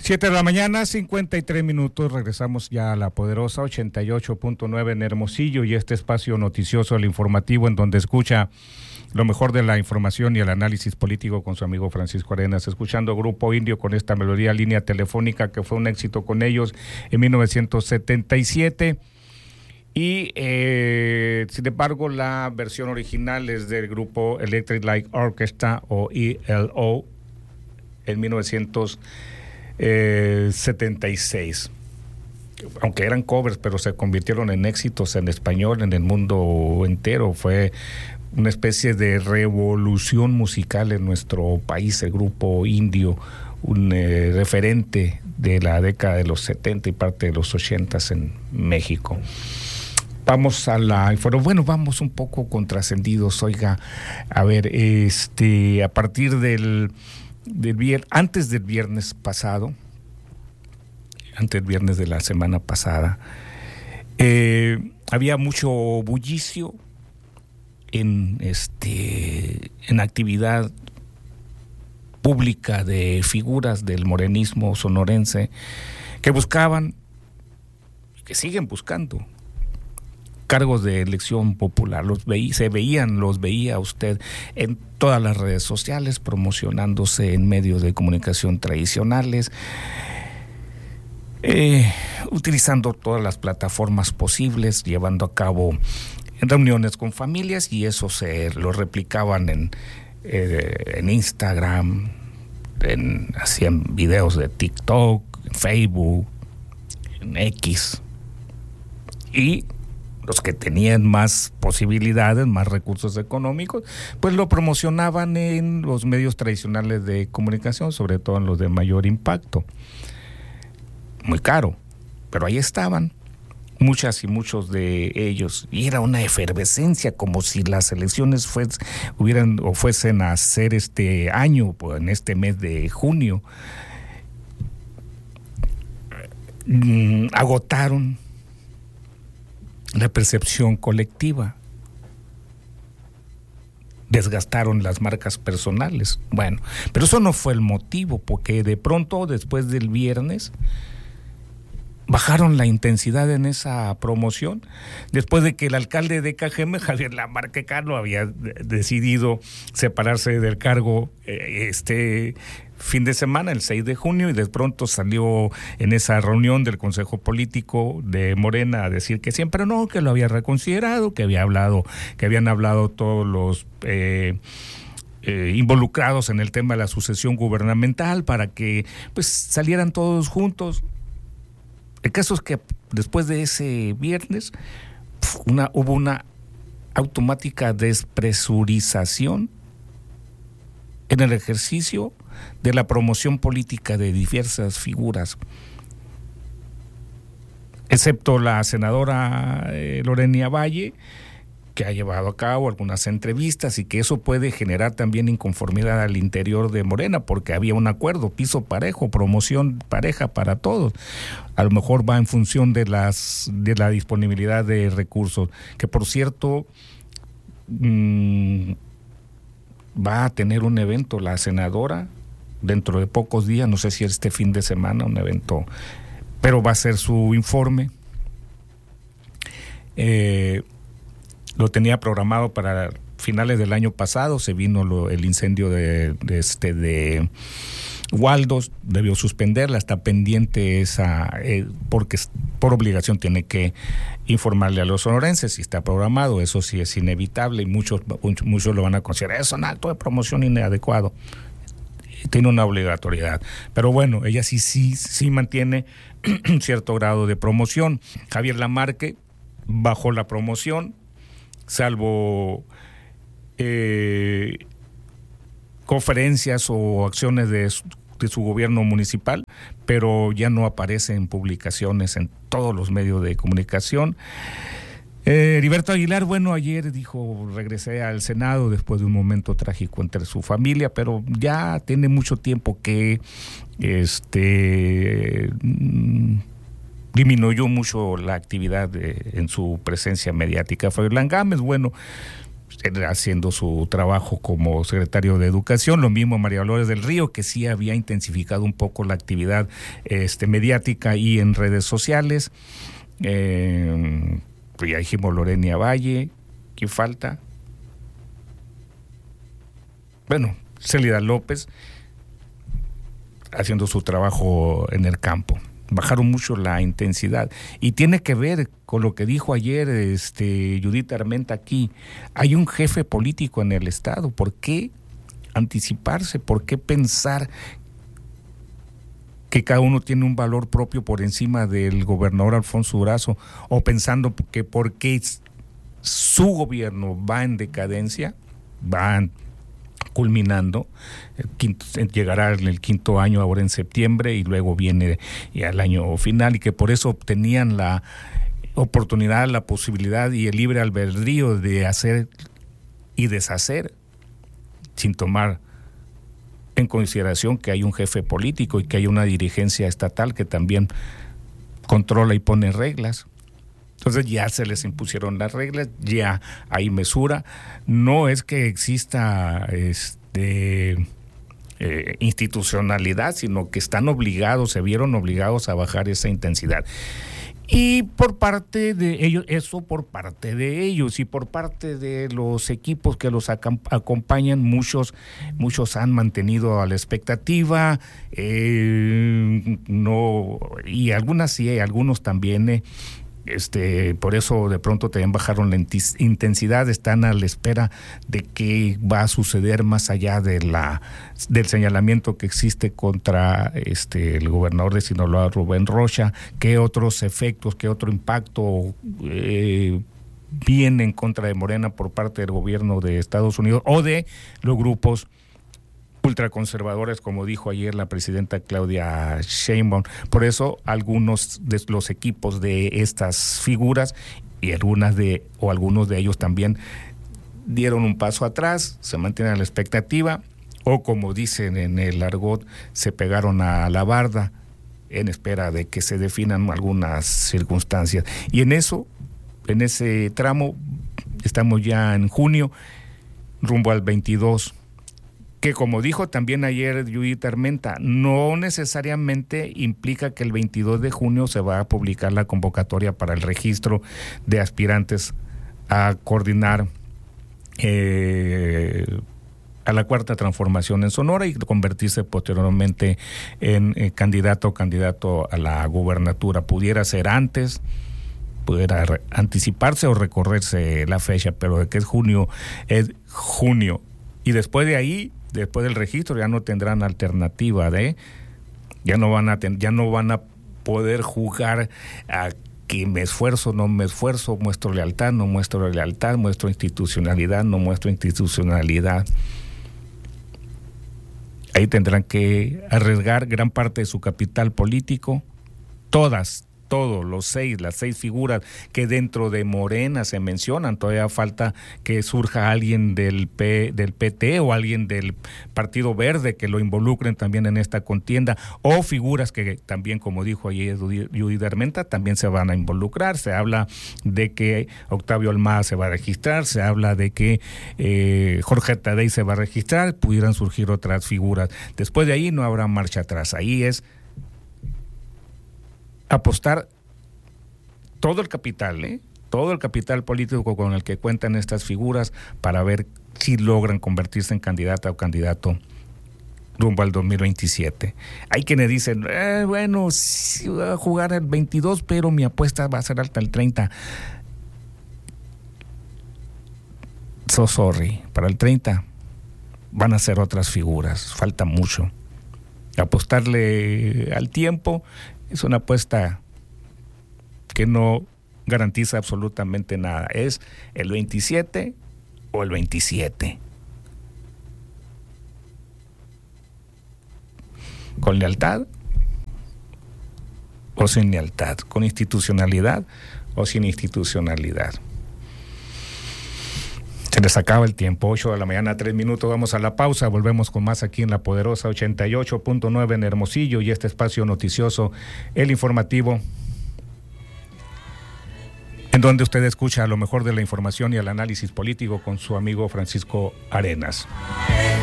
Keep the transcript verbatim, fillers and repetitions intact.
Siete de la mañana, cincuenta y tres minutos, regresamos ya a la poderosa ochenta y ocho punto nueve en Hermosillo y este espacio noticioso, el informativo, en donde escucha lo mejor de la información y el análisis político con su amigo Francisco Arenas, escuchando Grupo Indio con esta melodía Línea Telefónica, que fue un éxito con ellos en mil novecientos setenta y siete. Y eh, sin embargo la versión original es del grupo Electric Light Orchestra o E L O en mil novecientos setenta y seis, aunque eran covers, pero se convirtieron en éxitos en español en el mundo entero. Fue una especie de revolución musical en nuestro país, el grupo Indio, un eh, referente de la década de los setenta y parte de los ochenta en México. Vamos a la, bueno, vamos un poco contrascendidos, oiga, a ver, este, a partir del Del vier, antes del viernes pasado, antes del viernes de la semana pasada, eh, había mucho bullicio en este en actividad pública de figuras del morenismo sonorense que buscaban, que siguen buscando cargos de elección popular. Los veí, se veían, los veía usted en todas las redes sociales, promocionándose en medios de comunicación tradicionales, eh, utilizando todas las plataformas posibles, llevando a cabo reuniones con familias, y eso se lo replicaban en, eh, en Instagram, en, hacían videos de TikTok, en Facebook, en X, y los que tenían más posibilidades, más recursos económicos, pues lo promocionaban en los medios tradicionales de comunicación, sobre todo en los de mayor impacto. Muy caro, pero ahí estaban muchas y muchos de ellos, y era una efervescencia, como si las elecciones fues, hubieran o fuesen a ser este año, pues, en este mes de junio. Mm, agotaron la percepción colectiva, desgastaron las marcas personales. Bueno, pero eso no fue el motivo, porque de pronto, después del viernes, bajaron la intensidad en esa promoción, después de que el alcalde de Cajeme, Javier Lamarque Cano, había decidido separarse del cargo eh, este fin de semana, el seis de junio, y de pronto salió en esa reunión del Consejo Político de Morena a decir que siempre no, que lo había reconsiderado, que había hablado, que habían hablado todos los eh, eh, involucrados en el tema de la sucesión gubernamental para que pues salieran todos juntos. El caso es que después de ese viernes una, hubo una automática despresurización en el ejercicio de la promoción política de diversas figuras, excepto la senadora eh, Lorena Valle, que ha llevado a cabo algunas entrevistas, y que eso puede generar también inconformidad al interior de Morena, porque había un acuerdo, piso parejo, promoción pareja para todos. A lo mejor va en función de las de la disponibilidad de recursos, que por cierto mmm, va a tener un evento la senadora dentro de pocos días, no sé si este fin de semana, un evento, pero va a ser su informe. Eh, lo tenía programado para finales del año pasado, se vino lo, el incendio de, de este de Waldos, debió suspenderla, está pendiente esa, eh, porque por obligación tiene que informarle a los sonorenses si está programado. Eso sí es inevitable, y muchos, muchos lo van a considerar, es un acto de promoción inadecuado, tiene una obligatoriedad, pero bueno, ella sí, sí, sí mantiene un cierto grado de promoción. Javier Lamarque bajó la promoción, salvo eh, conferencias o acciones de su, de su gobierno municipal, pero ya no aparece en publicaciones en todos los medios de comunicación. Eh, Heriberto Aguilar, bueno, ayer dijo, regresé al Senado después de un momento trágico entre su familia, pero ya tiene mucho tiempo que este mm, disminuyó mucho la actividad de, en su presencia mediática. Froilán Gámez, bueno, haciendo su trabajo como secretario de Educación. Lo mismo María Dolores del Río, que sí había intensificado un poco la actividad este, mediática y en redes sociales. Eh, ya dijimos Lorena Valle. ¿Quién falta? Bueno, Célida López, haciendo su trabajo en el campo. Bajaron mucho la intensidad y tiene que ver con lo que dijo ayer este, Judith Armenta aquí. Hay un jefe político en el Estado. ¿Por qué anticiparse? ¿Por qué pensar que cada uno tiene un valor propio por encima del gobernador Alfonso Durazo, o pensando que porque su gobierno va en decadencia, va culminando, el quinto, llegará en el quinto año ahora en septiembre y luego viene ya el año final, y que por eso obtenían la oportunidad, la posibilidad y el libre albedrío de hacer y deshacer sin tomar en consideración que hay un jefe político y que hay una dirigencia estatal que también controla y pone reglas. Entonces ya se les impusieron las reglas, ya hay mesura. No es que exista este, eh, institucionalidad, sino que están obligados, se vieron obligados a bajar esa intensidad. Y por parte de ellos, eso por parte de ellos y por parte de los equipos que los acompañan, muchos, muchos han mantenido a la expectativa, eh, no, y algunas sí, algunos también, eh, Este, por eso de pronto también bajaron la intensidad, están a la espera de qué va a suceder más allá de la del señalamiento que existe contra este el gobernador de Sinaloa, Rubén Rocha, qué otros efectos, qué otro impacto eh, viene en contra de Morena por parte del gobierno de Estados Unidos o de los grupos ultraconservadores, como dijo ayer la presidenta Claudia Sheinbaum. Por eso algunos de los equipos de estas figuras y algunas de o algunos de ellos también dieron un paso atrás, se mantienen a la expectativa, o como dicen en el argot, se pegaron a la barda en espera de que se definan algunas circunstancias. Y en eso, en ese tramo, estamos ya en junio, rumbo al veintidós, que como dijo también ayer Judith Armenta, no necesariamente implica que el veintidós de junio se va a publicar la convocatoria para el registro de aspirantes a coordinar eh, a la Cuarta Transformación en Sonora y convertirse posteriormente en eh, candidato o candidato a la gubernatura. Pudiera ser antes, pudiera re- anticiparse o recorrerse la fecha, pero de que es junio, es junio. Y después de ahí, después del registro, ya no tendrán alternativa de, ya no van a ten, ya no van a poder jugar a que me esfuerzo, no me esfuerzo, muestro lealtad, no muestro lealtad, muestro institucionalidad, no muestro institucionalidad. Ahí tendrán que arriesgar gran parte de su capital político, todas, todos los seis, las seis figuras que dentro de Morena se mencionan. Todavía falta que surja alguien del P, del P T o alguien del Partido Verde que lo involucren también en esta contienda, o figuras que también, como dijo ayer Judith Armenta, también se van a involucrar. Se habla de que Octavio Almada se va a registrar, se habla de que eh, Jorge Tadei se va a registrar, pudieran surgir otras figuras. Después de ahí no habrá marcha atrás. Ahí es apostar todo el capital, ¿eh? todo el capital político con el que cuentan estas figuras para ver si logran convertirse en candidata o candidato rumbo al dos mil veintisiete. Hay quienes dicen, eh, bueno, sí voy a jugar el veintidós, pero mi apuesta va a ser hasta el treinta. So sorry, para el treinta van a ser otras figuras, falta mucho. Apostarle al tiempo es una apuesta que no garantiza absolutamente nada. Es el veintisiete o el veintisiete. ¿Con lealtad o sin lealtad? ¿Con institucionalidad o sin institucionalidad? Se les acaba el tiempo, ocho de la mañana, tres minutos, vamos a la pausa, volvemos con más aquí en La Poderosa ochenta y ocho punto nueve en Hermosillo y este espacio noticioso, el informativo en donde usted escucha lo mejor de la información y el análisis político con su amigo Francisco Arenas.